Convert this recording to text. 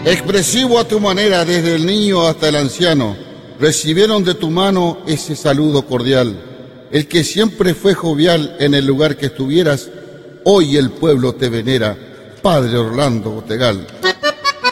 Expresivo a tu manera, desde el niño hasta el anciano, recibieron de tu mano ese saludo cordial. El que siempre fue jovial en el lugar que estuvieras, hoy el pueblo te venera, Padre Orlando Botegal.